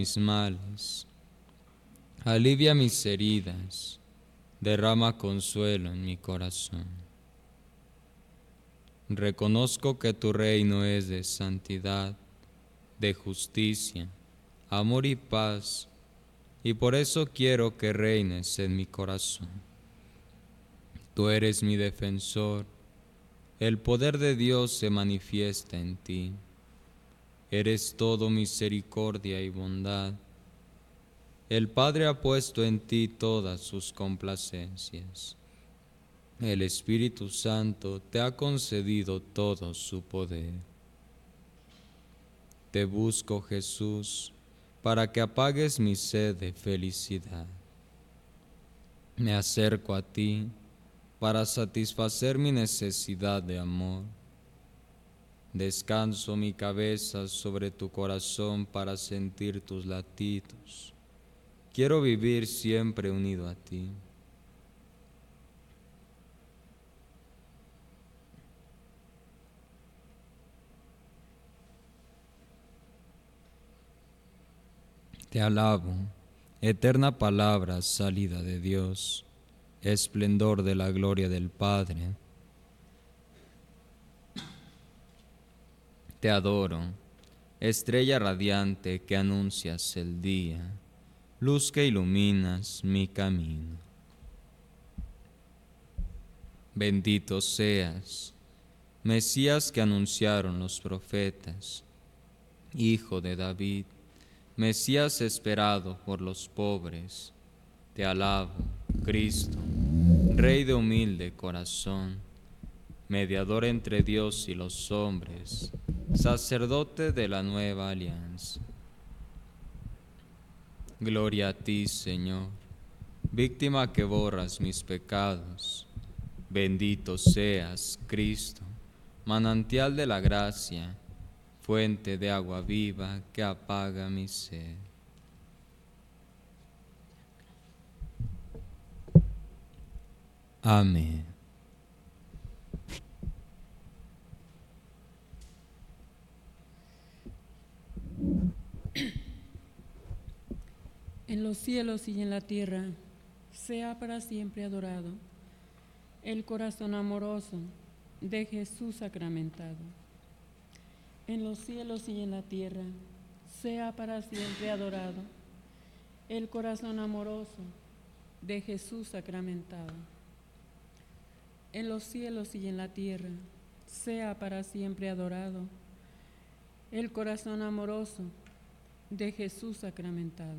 mis males, alivia mis heridas, derrama consuelo en mi corazón. Reconozco que tu reino es de santidad, de justicia, amor y paz, y por eso quiero que reines en mi corazón. Tú eres mi defensor, el poder de Dios se manifiesta en ti. Eres todo misericordia y bondad. El Padre ha puesto en ti todas sus complacencias. El Espíritu Santo te ha concedido todo su poder. Te busco, Jesús, para que apagues mi sed de felicidad. Me acerco a ti para satisfacer mi necesidad de amor. Descanso mi cabeza sobre tu corazón para sentir tus latidos. Quiero vivir siempre unido a ti. Te alabo, eterna palabra salida de Dios, esplendor de la gloria del Padre. Te adoro, estrella radiante que anuncias el día, luz que iluminas mi camino. Bendito seas, Mesías que anunciaron los profetas, Hijo de David, Mesías esperado por los pobres. Te alabo, Cristo, Rey de humilde corazón, mediador entre Dios y los hombres, sacerdote de la nueva alianza. Gloria a ti, Señor, víctima que borras mis pecados. Bendito seas, Cristo, manantial de la gracia, fuente de agua viva que apaga mi sed. Amén. En los cielos y en la tierra, sea para siempre adorado el corazón amoroso de Jesús sacramentado. En los cielos y en la tierra, sea para siempre adorado el corazón amoroso de Jesús sacramentado. En los cielos y en la tierra, sea para siempre adorado el corazón amoroso de Jesús sacramentado.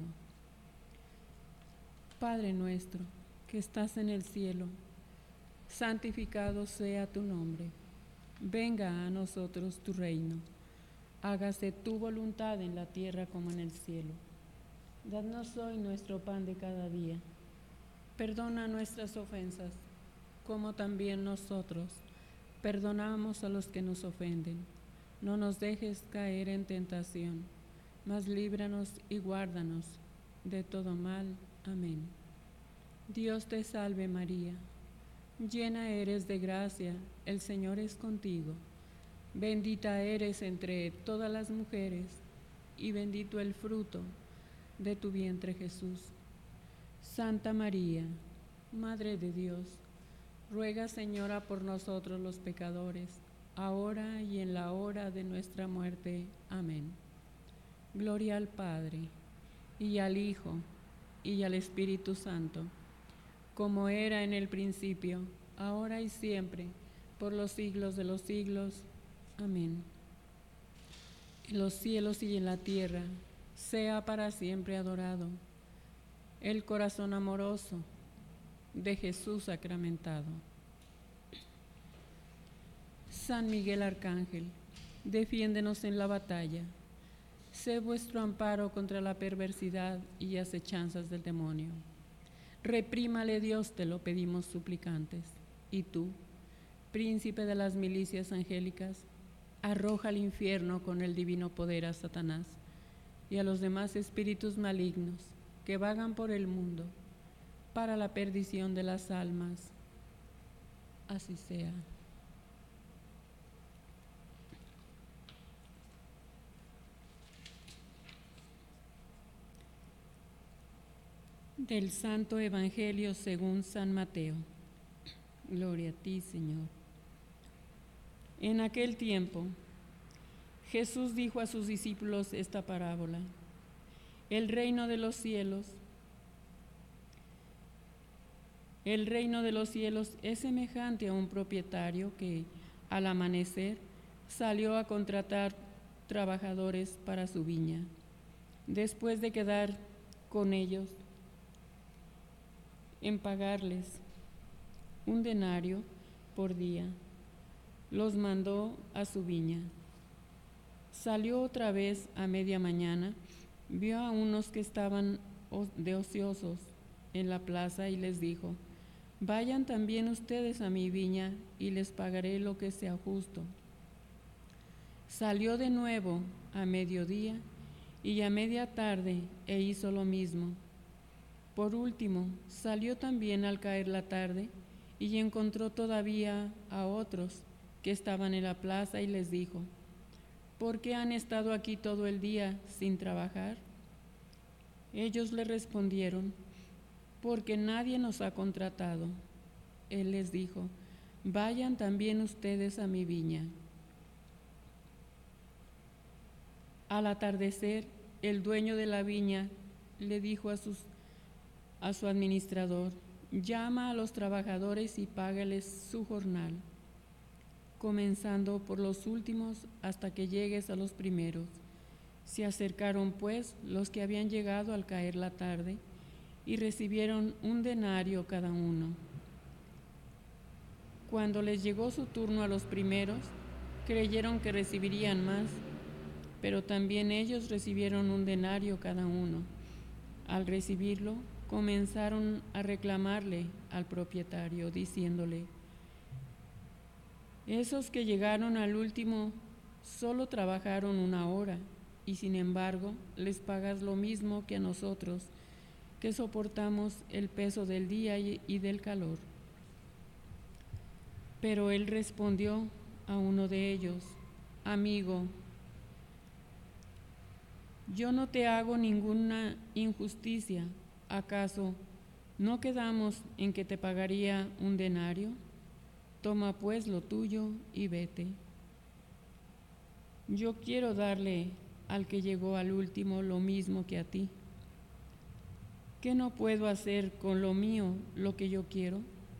Padre nuestro, que estás en el cielo, santificado sea tu nombre. Venga a nosotros tu reino. Hágase tu voluntad en la tierra como en el cielo. Danos hoy nuestro pan de cada día. Perdona nuestras ofensas, como también nosotros perdonamos a los que nos ofenden. No nos dejes caer en tentación, mas líbranos y guárdanos de todo mal. Amén. Dios te salve María, llena eres de gracia, el Señor es contigo. Bendita eres entre todas las mujeres, y bendito el fruto de tu vientre Jesús. Santa María, Madre de Dios, ruega Señora por nosotros los pecadores, ahora y en la hora de nuestra muerte. Amén. Gloria al Padre, y al Hijo, y al Espíritu Santo, como era en el principio, ahora y siempre, por los siglos de los siglos. Amén. En los cielos y en la tierra, sea para siempre adorado el corazón amoroso de Jesús sacramentado. San Miguel Arcángel, defiéndenos en la batalla. Sé vuestro amparo contra la perversidad y acechanzas del demonio. Reprímale Dios, te lo pedimos suplicantes. Y tú, príncipe de las milicias angélicas, arroja al infierno con el divino poder a Satanás y a los demás espíritus malignos que vagan por el mundo para la perdición de las almas. Así sea. Del Santo Evangelio según San Mateo. Gloria a ti, Señor. En aquel tiempo, Jesús dijo a sus discípulos esta parábola: El reino de los cielos es semejante a un propietario que, al amanecer, salió a contratar trabajadores para su viña. Después de quedar con ellos en pagarles un denario por día, los mandó a su viña. Salió otra vez a media mañana, vio a unos que estaban de ociosos en la plaza y les dijo: Vayan también ustedes a mi viña y les pagaré lo que sea justo. Salió de nuevo a mediodía y a media tarde e hizo lo mismo. Por último, salió también al caer la tarde y encontró todavía a otros que estaban en la plaza y les dijo: ¿Por qué han estado aquí todo el día sin trabajar? Ellos le respondieron: Porque nadie nos ha contratado. Él les dijo: Vayan también ustedes a mi viña. Al atardecer, el dueño de la viña le dijo a su administrador: Llama a los trabajadores y págales su jornal, comenzando por los últimos hasta que llegues a los primeros. Se acercaron pues los que habían llegado al caer la tarde y recibieron un denario cada uno. Cuando les llegó su turno a los primeros, creyeron que recibirían más, pero también ellos recibieron un denario cada uno. Al recibirlo, comenzaron a reclamarle al propietario, diciéndole: Esos que llegaron al último solo trabajaron 1 hora, y sin embargo les pagas lo mismo que a nosotros, que soportamos el peso del día y del calor. Pero él respondió a uno de ellos: Amigo, yo no te hago ninguna injusticia. ¿Acaso no quedamos en que te pagaría un denario? Toma pues lo tuyo y vete. Yo quiero darle al que llegó al último lo mismo que a ti. ¿Qué no puedo hacer con lo mío lo que yo quiero?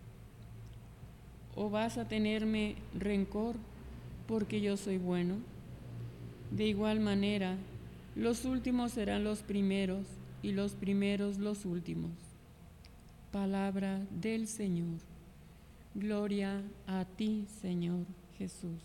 ¿O vas a tenerme rencor porque yo soy bueno? De igual manera, los últimos serán los primeros y los primeros los últimos. Palabra del Señor. Gloria a ti, Señor Jesús.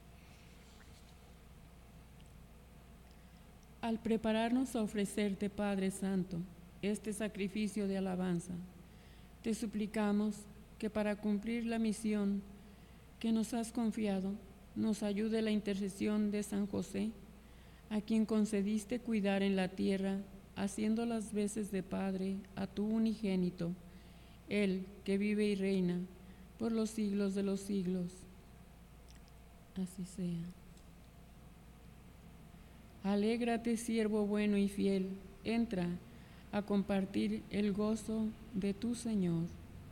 Al prepararnos a ofrecerte, Padre Santo, este sacrificio de alabanza, te suplicamos que para cumplir la misión que nos has confiado, nos ayude la intercesión de San José, a quien concediste cuidar en la tierra, haciendo las veces de Padre a tu unigénito, Él que vive y reina por los siglos de los siglos. Así sea. Alégrate, siervo bueno y fiel, entra a compartir el gozo de tu Señor.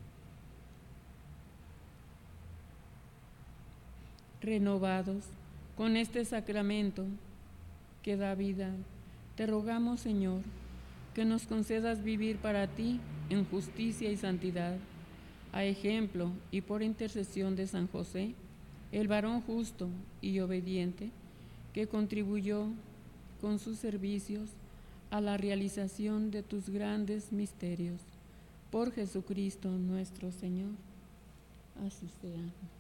Renovados con este sacramento que da vida, te rogamos, Señor, que nos concedas vivir para ti en justicia y santidad, a ejemplo y por intercesión de San José, el varón justo y obediente, que contribuyó con sus servicios a la realización de tus grandes misterios. Por Jesucristo nuestro Señor. Así sea.